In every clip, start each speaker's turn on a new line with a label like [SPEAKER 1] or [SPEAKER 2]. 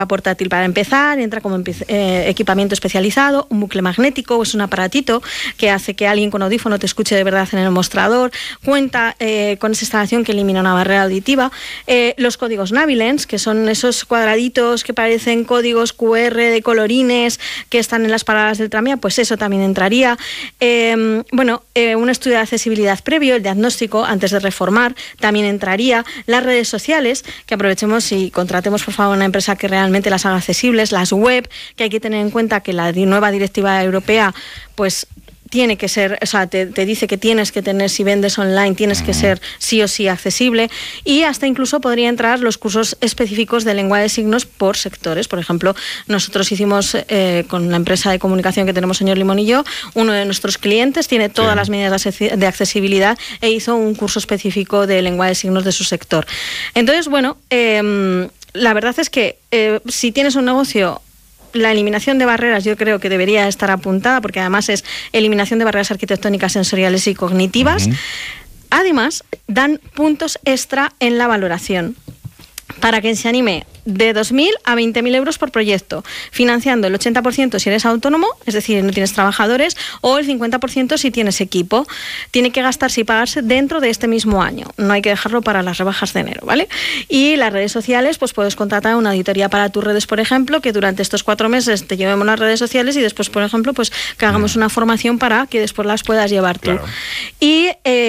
[SPEAKER 1] portátil para empezar, entra como equipamiento especializado, un bucle magnético, es un aparatito que hace que alguien con audífono te escuche de verdad en el mostrador, cuenta con esa instalación que elimina una barrera auditiva, los códigos Navilens, que son esos cuadraditos que parecen códigos QR de colorines que están en las paradas del tranvía, pues eso también entraría. Un estudio de accesibilidad previo, el diagnóstico antes de reformar, también entraría. Las redes sociales, que aprovechemos y contratemos por favor una empresa que realmente las haga accesibles, las web, que hay que tener en cuenta que la nueva directiva europea pues tiene que ser, o sea, te dice que tienes que tener, si vendes online, tienes que ser sí o sí accesible, y hasta incluso podría entrar los cursos específicos de lengua de signos por sectores. Por ejemplo, nosotros hicimos con la empresa de comunicación que tenemos, señor Limón y yo, uno de nuestros clientes tiene todas las medidas de accesibilidad e hizo un curso específico de lengua de signos de su sector. Entonces, la verdad es que si tienes un negocio, la eliminación de barreras yo creo que debería estar apuntada, porque además es eliminación de barreras arquitectónicas, sensoriales y cognitivas. Además, dan puntos extra en la valoración para quien se anime de 2.000 a 20.000 euros por proyecto, financiando el 80% si eres autónomo, es decir, no tienes trabajadores, o el 50% si tienes equipo. Tiene que gastarse y pagarse dentro de este mismo año. No hay que dejarlo para las rebajas de enero, ¿vale? Y las redes sociales, pues puedes contratar una auditoría para tus redes, por ejemplo, que durante estos 4 meses te llevemos las redes sociales y después, por ejemplo, pues que hagamos una formación para que después las puedas llevar tú. Claro. Y,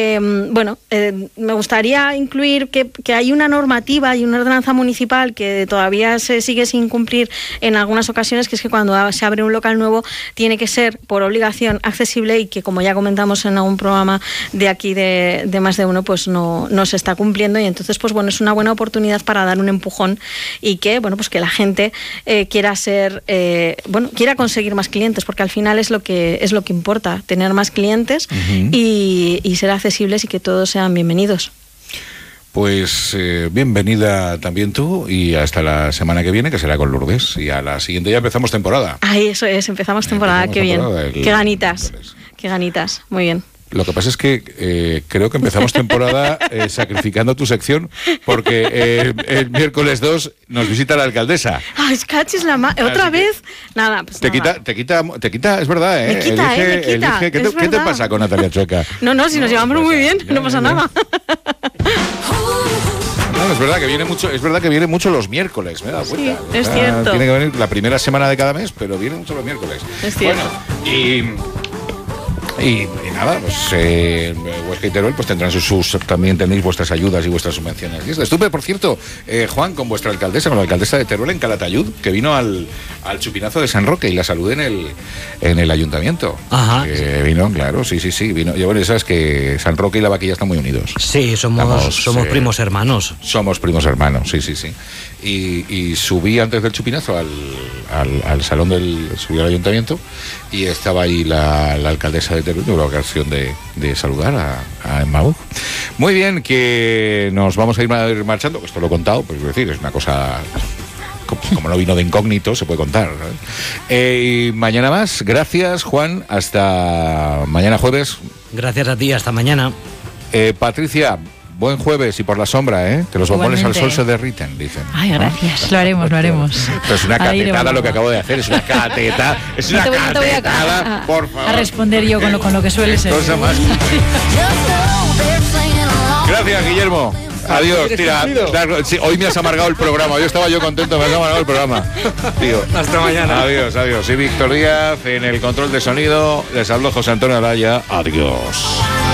[SPEAKER 1] me gustaría incluir que hay una normativa y una ordenanza municipal que todavía se sigue sin cumplir en algunas ocasiones, que es que cuando se abre un local nuevo tiene que ser por obligación accesible, y que, como ya comentamos en algún programa de aquí de Más de Uno, pues no se está cumpliendo. Y entonces es una buena oportunidad para dar un empujón y que que la gente quiera conseguir más clientes, porque al final es lo que importa, tener más clientes y ser accesibles y que todos sean bienvenidos.
[SPEAKER 2] Pues bienvenida también tú, y hasta la semana que viene, que será con Lourdes, y a la siguiente ya empezamos temporada.
[SPEAKER 1] Ay, eso es, empezamos temporada, qué bien. Qué ganitas, muy bien.
[SPEAKER 2] Lo que pasa es que creo que empezamos temporada sacrificando tu sección, porque el miércoles 2 nos visita la alcaldesa.
[SPEAKER 1] Ay, cachis ¿otra vez? Nada, pues
[SPEAKER 2] te quita, es verdad, ¿eh?
[SPEAKER 1] Me quita.
[SPEAKER 2] Elige. ¿Qué te pasa con Natalia Chueca?
[SPEAKER 1] No, si nos llevamos muy bien, no pasa nada.
[SPEAKER 2] No, es verdad que viene mucho los miércoles, me he dado cuenta.
[SPEAKER 1] Sí, es cierto.
[SPEAKER 2] Tiene que venir la primera semana de cada mes, pero viene mucho los miércoles.
[SPEAKER 1] Es cierto.
[SPEAKER 2] Y nada, Huesca y Teruel pues tendrán también tenéis vuestras ayudas y vuestras subvenciones. Estuve, por cierto, Juan, con vuestra alcaldesa, con la alcaldesa de Teruel en Calatayud, que vino al chupinazo de San Roque, y la saludé en el ayuntamiento.
[SPEAKER 3] Ajá.
[SPEAKER 2] Vino, claro, sí, vino. Y bueno, sabes que San Roque y la Vaquilla están muy unidos.
[SPEAKER 3] Sí, somos primos hermanos.
[SPEAKER 2] Somos primos hermanos, sí. Y subí antes del chupinazo al salón subí al ayuntamiento, y estaba ahí la alcaldesa de Teruel, la ocasión de saludar a Emma Buch. Muy bien, que nos vamos a ir marchando, que esto lo he contado, pues es decir, es una cosa, como no vino de incógnito, se puede contar, ¿no? Y mañana más. Gracias, Juan, hasta mañana jueves.
[SPEAKER 3] Gracias a ti, hasta mañana.
[SPEAKER 2] Patricia, buen jueves, y por la sombra, que los bombones al sol se derriten, dicen.
[SPEAKER 4] Ay, gracias. Lo haremos.
[SPEAKER 2] Esto es una catetada lo que acabo de hacer, es una catetada. Es una catetada, por favor.
[SPEAKER 4] A responder yo con lo que suele ser.
[SPEAKER 2] Cosa más. Gracias, Guillermo. Adiós, tira. Sí, hoy me has amargado el programa. Hoy estaba yo contento, me has amargado el programa. Tío.
[SPEAKER 3] Hasta mañana.
[SPEAKER 2] Adiós. Y Víctor Díaz en el control de sonido. Les habló José Antonio Araya. Adiós.